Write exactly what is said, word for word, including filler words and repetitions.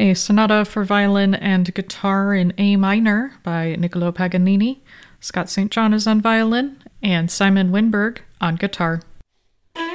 a sonata for violin and guitar in A minor by Niccolò Paganini. Scott Saint John is on violin, and Simon Winberg on guitar.